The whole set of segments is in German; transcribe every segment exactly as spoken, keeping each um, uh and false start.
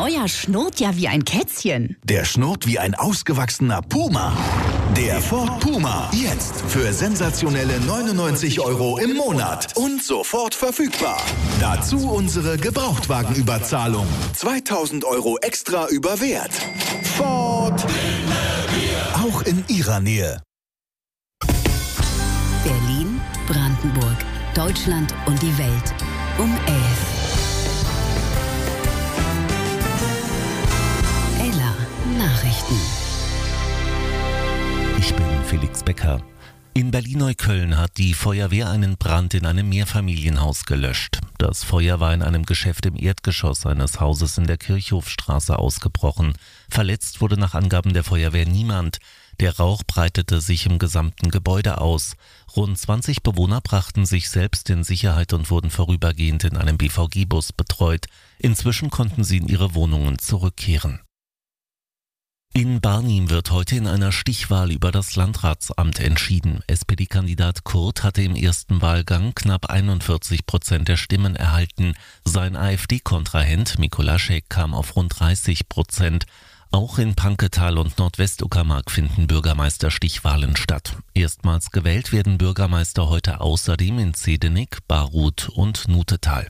neuer schnurrt ja wie ein Kätzchen. Der schnurrt wie ein ausgewachsener Puma. Der Ford Puma. Jetzt für sensationelle neunundneunzig Euro im Monat. Und sofort verfügbar. Dazu unsere Gebrauchtwagenüberzahlung. zweitausend Euro extra über Wert. Ford. Auch in Ihrer Nähe. Berlin, Brandenburg, Deutschland und die Welt. Um elf. Ella Nachrichten. Ich bin Felix Becker. In Berlin-Neukölln hat die Feuerwehr einen Brand in einem Mehrfamilienhaus gelöscht. Das Feuer war in einem Geschäft im Erdgeschoss eines Hauses in der Kirchhofstraße ausgebrochen. Verletzt wurde nach Angaben der Feuerwehr niemand. Der Rauch breitete sich im gesamten Gebäude aus. Rund zwanzig Bewohner brachten sich selbst in Sicherheit und wurden vorübergehend in einem B V G-Bus betreut. Inzwischen konnten sie in ihre Wohnungen zurückkehren. In Barnim wird heute in einer Stichwahl über das Landratsamt entschieden. S P D-Kandidat Kurt hatte im ersten Wahlgang knapp einundvierzig Prozent der Stimmen erhalten. Sein AfD-Kontrahent Mikolaschek kam auf rund dreißig Prozent. Auch in Panketal und Nordwestuckermark finden Bürgermeisterstichwahlen statt. Erstmals gewählt werden Bürgermeister heute außerdem in Zedenik, Barut und Nutetal.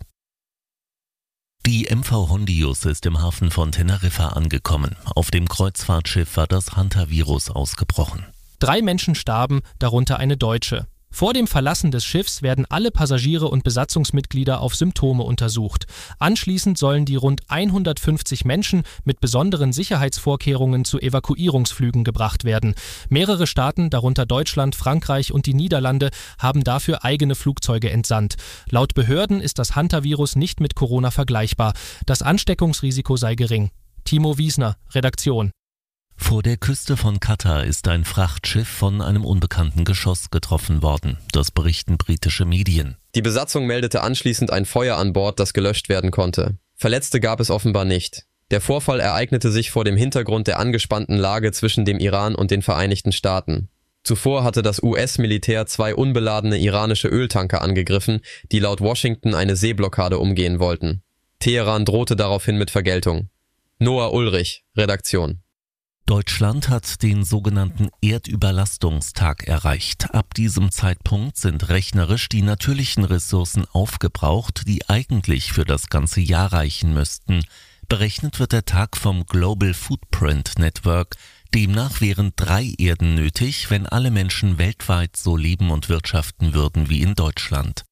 Die M V Hondius ist im Hafen von Teneriffa angekommen. Auf dem Kreuzfahrtschiff war das Hantavirus ausgebrochen. Drei Menschen starben, darunter eine Deutsche. Vor dem Verlassen des Schiffs werden alle Passagiere und Besatzungsmitglieder auf Symptome untersucht. Anschließend sollen die rund hundertfünfzig Menschen mit besonderen Sicherheitsvorkehrungen zu Evakuierungsflügen gebracht werden. Mehrere Staaten, darunter Deutschland, Frankreich und die Niederlande, haben dafür eigene Flugzeuge entsandt. Laut Behörden ist das Hantavirus nicht mit Corona vergleichbar. Das Ansteckungsrisiko sei gering. Timo Wiesner, Redaktion. Vor der Küste von Katar ist ein Frachtschiff von einem unbekannten Geschoss getroffen worden. Das berichten britische Medien. Die Besatzung meldete anschließend ein Feuer an Bord, das gelöscht werden konnte. Verletzte gab es offenbar nicht. Der Vorfall ereignete sich vor dem Hintergrund der angespannten Lage zwischen dem Iran und den Vereinigten Staaten. Zuvor hatte das U S-Militär zwei unbeladene iranische Öltanker angegriffen, die laut Washington eine Seeblockade umgehen wollten. Teheran drohte daraufhin mit Vergeltung. Noah Ulrich, Redaktion. Deutschland hat den sogenannten Erdüberlastungstag erreicht. Ab diesem Zeitpunkt sind rechnerisch die natürlichen Ressourcen aufgebraucht, die eigentlich für das ganze Jahr reichen müssten. Berechnet wird der Tag vom Global Footprint Network. Demnach wären drei Erden nötig, wenn alle Menschen weltweit so leben und wirtschaften würden wie in Deutschland.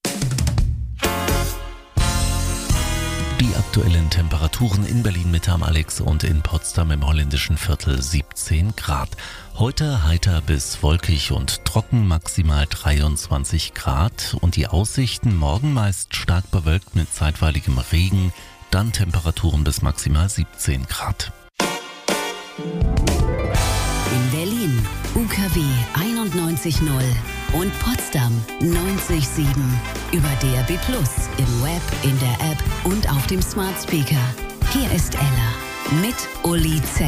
Die aktuellen Temperaturen in Berlin-Mitte am Alex und in Potsdam im holländischen Viertel siebzehn Grad. Heute heiter bis wolkig und trocken, maximal dreiundzwanzig Grad. Und die Aussichten morgen meist stark bewölkt mit zeitweiligem Regen, dann Temperaturen bis maximal siebzehn Grad. In Berlin U K W einundneunzig Komma null und Potsdam neunzig Komma sieben. Über D A B plus, im Web, in der App und auf dem Smart Speaker. Hier ist Ella mit Uli Z.